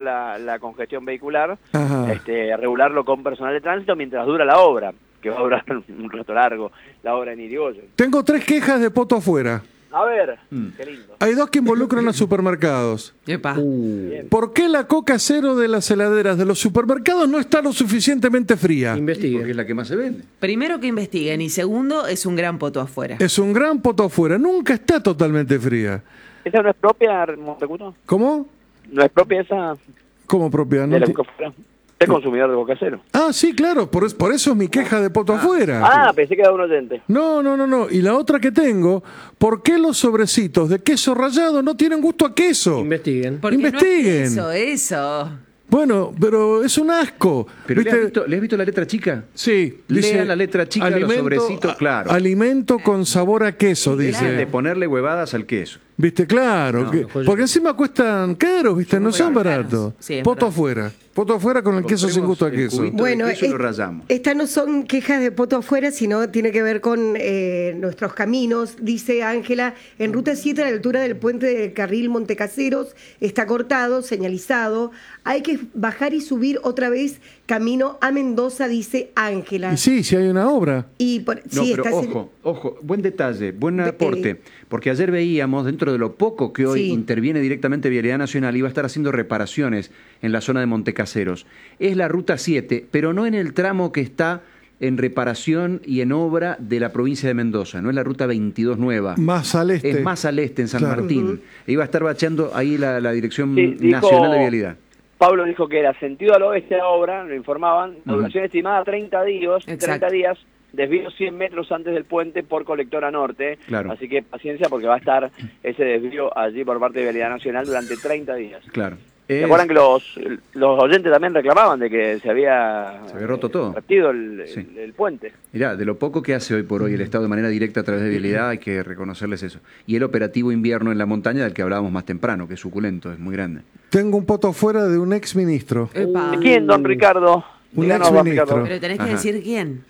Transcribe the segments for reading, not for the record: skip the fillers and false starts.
la congestión vehicular, Ajá. regularlo con personal de tránsito mientras dura la obra, que va a durar un rato largo, la obra en Irigoyen. Tengo 3 quejas de poto afuera. A ver, qué lindo. Hay 2 que involucran a supermercados. Epa. ¿Por qué la Coca Cero de las heladeras de los supermercados no está lo suficientemente fría? Investiguen. Porque es la que más se vende. Primero que investiguen y segundo es un gran poto afuera. Es un gran poto afuera, nunca está totalmente fría. ¿Esa no es propia, Montecuto? ¿Cómo? ¿No es propia esa ¿Cómo propiedad? de la Coca afuera? ¿Es consumidor de Coca Cero? Ah, sí, claro, por eso es mi queja de poto afuera. Ah, pensé que era un oyente. No. Y la otra que tengo, ¿por qué los sobrecitos de queso rallado no tienen gusto a queso? Investiguen. Porque investiguen. No es eso. Bueno, pero es un asco. Pero ¿Viste? ¿le has visto la letra chica? Sí. Lea la letra chica de los sobrecitos, claro. Alimento con sabor a queso, dice. De ponerle huevadas al queso. ¿Viste? Claro. No, porque encima cuestan caros, ¿viste? No son baratos. Sí, es Poto verdad. afuera. Poto afuera con el queso sin gusto a queso. Bueno, Eso lo rayamos. estas no son quejas de poto afuera, sino tiene que ver con nuestros caminos. Dice Ángela, en Ruta 7 a la altura del puente de Carril Montecaseros está cortado, señalizado. Hay que bajar y subir otra vez camino a Mendoza, dice Ángela. Y sí, si hay una obra. Y No, sí, pero está ojo, buen detalle, buen aporte, porque ayer veíamos, dentro de lo poco que hoy Sí. interviene directamente Vialidad Nacional, iba a estar haciendo reparaciones en la zona de Montecaseros. Es la Ruta 7, pero no en el tramo que está en reparación y en obra de la provincia de Mendoza, no es la Ruta 22 nueva. Más al este. Es más al este, en San Claro. Martín. E iba a estar bacheando ahí la Dirección Sí, dijo- Nacional de Vialidad. Pablo dijo que era sentido al oeste la obra, lo informaban, la duración estimada 30 días, Exacto. 30 días, desvío 100 metros antes del puente por colectora norte, Claro. así que paciencia porque va a estar ese desvío allí por parte de Vialidad Nacional durante 30 días. Claro. ¿Se acuerdan que los oyentes también reclamaban de que se había roto todo. partido Sí. el puente? Mirá, de lo poco que hace hoy por hoy el Estado de manera directa a través de Vialidad, hay que reconocerles eso. Y el operativo invierno en la montaña, del que hablábamos más temprano, que es suculento, es muy grande. Tengo un poto afuera de un ex ministro. Epa. ¿De quién, don Ricardo? Un Díganos, ex don ministro. Ricardo. Pero tenés que Ajá. decir quién.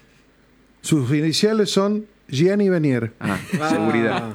Sus iniciales son Gianni Venier. Seguridad.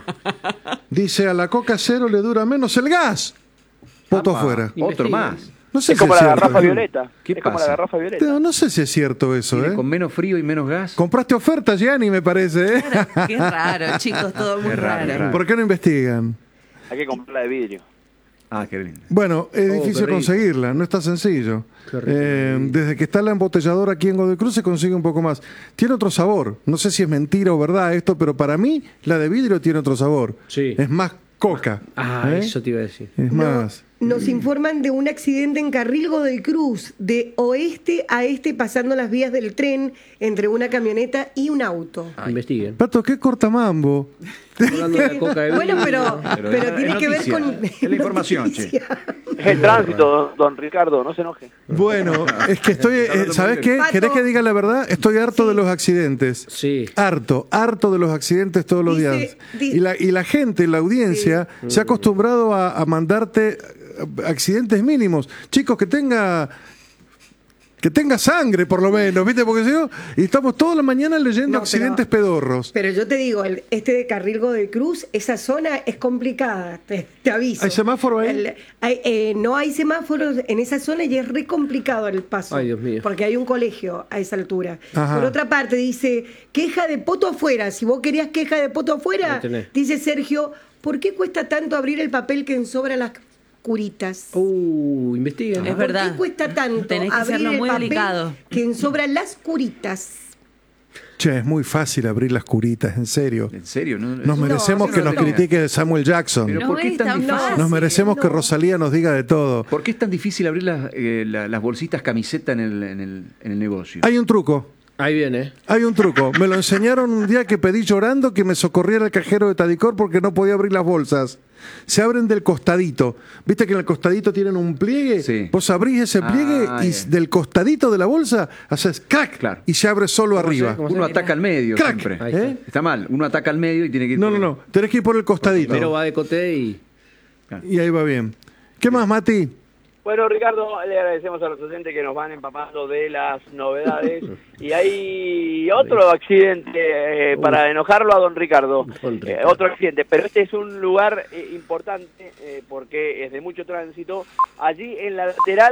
Dice, a la Coca Cero le dura menos el gas. Poto Apa, afuera. Otro más. No sé Es si como es la cierto. garrafa violeta. ¿Qué es como la pasa? garrafa violeta. No sé si es cierto eso, Viene ¿eh? con menos frío y menos gas. Compraste ofertas, Gianni, me parece, ¿eh? Qué raro, chicos, todo muy Es raro, raro. raro. ¿Por qué no investigan? Hay que comprarla de vidrio. Ah, qué lindo. Bueno, es qué difícil rico. conseguirla, no está sencillo. Qué rico. Desde que está la embotelladora aquí en Godoy Cruz se consigue un poco más. Tiene otro sabor. No sé si es mentira o verdad esto, pero para mí la de vidrio tiene otro sabor. Sí. Es más coca. ¿eh? Eso te iba a decir. Es más. Nos informan de un accidente en Carril Godoy Cruz, de oeste a este, pasando las vías del tren entre una camioneta y un auto. Investiguen. Pato, qué cortamambo. Hablando de la coca de Bueno, vidrio. pero tiene es que ver noticia. con... Es la información, che. Es el tránsito, don Ricardo, no se enoje. Bueno, es que estoy. ¿Sabes qué? Pato. ¿Querés que diga la verdad? Estoy harto de los accidentes. Sí. Harto de los accidentes todos los Dice- días. Y la gente, la audiencia, se ha acostumbrado a mandarte accidentes mínimos. Chicos, que tenga sangre, por lo menos, ¿viste? Porque si no, y estamos toda la mañana leyendo No, accidentes pedorros. Pero yo te digo, este de Carril Godoy Cruz, esa zona es complicada, te aviso. ¿Hay semáforo ahí? No hay semáforos en esa zona y es re complicado el paso. Ay, Dios mío. Porque hay un colegio a esa altura. Ajá. Por otra parte, dice, queja de poto afuera. Si vos querías queja de poto afuera, Lo tenés. dice Sergio, ¿por qué cuesta tanto abrir el papel que ensobra las curitas? Investiguen. Es ¿Por verdad. qué cuesta tanto Tenés que abrir hacerlo el muy papel delicado. que ensobra las curitas? Che, es muy fácil abrir las curitas, en serio. ¿En serio? Nos merecemos que nos critique Samuel Jackson. Pero No ¿por qué es es tan tan difícil? fácil. Nos merecemos que Rosalía nos diga de todo. ¿Por qué es tan difícil abrir las bolsitas camiseta en el negocio? Hay un truco. Ahí viene. Hay un truco. Me lo enseñaron un día que pedí llorando que me socorriera el cajero de Tadicor porque no podía abrir las bolsas. Se abren del costadito. ¿Viste que en el costadito tienen un pliegue? Sí. Vos abrís ese pliegue y bien. del costadito de la bolsa haces crack Claro. y se abre solo arriba. ¿Cómo Uno ataca al medio Crack. siempre. Ahí está. Está mal, uno ataca al medio y tiene que ir No, por- no, no. Tenés que ir por el costadito. Pero va de coté y... Y ahí va bien. ¿Qué más, Mati? Bueno, Ricardo, le agradecemos a los docentes que nos van empapando de las novedades. Y hay otro accidente para enojarlo a don Ricardo. Don Ricardo. Otro accidente, pero este es un lugar importante porque es de mucho tránsito. Allí en la lateral